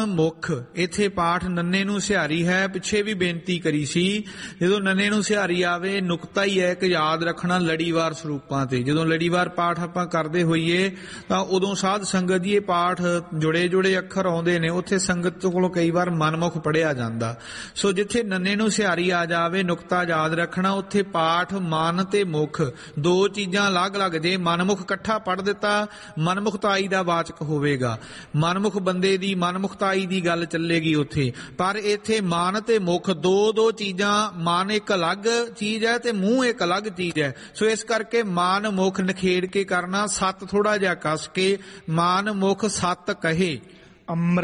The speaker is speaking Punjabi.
ਮੁਖ। ਇੱਥੇ ਪਾਠ ਨੰਨੇ ਨੂੰ ਸਿਹਾਰੀ ਹੈ, ਪਿੱਛੇ ਵੀ ਬੇਨਤੀ ਕਰੀ ਸੀ ਜਦੋਂ ਨੰਨੇ ਨੂੰ ਸਿਹਾਰੀ ਆਵੇ ਨੁਕਤਾ ਹੀ ਹੈ ਇੱਕ ਯਾਦ ਰੱਖਣਾ ਲੜੀਵਾਰ ਸਰੂਪਾਂ ਤੇ। ਜਦੋਂ ਲੜੀਵਾਰ ਪਾਠ ਆਪਾਂ ਕਰਦੇ ਹੋਈਏ ਤਾਂ ਉਦੋਂ ਸਾਧ ਸੰਗਤ ਜੀ ਇਹ ਪਾਠ ਜੁੜੇ ਜੁੜੇ ਅੱਖਰ ਆਉਂਦੇ ਨੇ, ਉੱਥੇ ਸੰਗਤ ਕੋਲੋਂ ਕਈ ਵਾਰ ਮਨਮੁਖ ਪੜ੍ਹਿਆ ਜਾਂਦਾ। ਸੋ ਜਿੱਥੇ ਨੰਨੇ ਨੂੰ ਸਿਹਾਰੀ ਆ ਜਾਵੇ ਨੁਕਤਾ ਯਾਦ ਰੱਖਣਾ, ਉੱਥੇ ਪਾਠ ਮਨ ਤੇ ਮੁਖ ਦੋ ਚੀਜ਼ਾਂ ਅਲੱਗ-ਅਲੱਗ। ਜੇ ਮਨਮੁਖ ਇਕੱਠਾ ਪੜ੍ਹ ਦਿੱਤਾ ਮਨਮੁਖਤਾਈ ਦਾ ਵਾਚਕ ਹੋਵੇਗਾ, ਮਨਮੁਖ ਬੰਦੇ ਦੀ ਮਨਮੁਖਤਾਈ ਦੀ ਗੱਲ ਚੱਲੇਗੀ ਉੱਥੇ। ਪਰ ਇੱਥੇ ਮਨ ਤੇ ਮੁਖ ਦੋ ਚੀਜ਼ਾਂ, ਮਨ ਇੱਕ ਅਲੱਗ ਚੀਜ਼ ਹੈ ਤੇ ਮੂੰਹ ਇੱਕ ਅਲੱਗ ਚੀਜ਼ ਹੈ। ਸੋ ਇਸ ਕਰਕੇ ਮਨ ਮੁਖ ਨਿਖੇੜ ਕੇ ਕਰਨਾ, ਸੱਤ ਥੋੜਾ ਜਿਹਾ ਕੱਸ ਕੇ ਮਨ ਮੁਖ ਸੱਤ ਕਹੇ।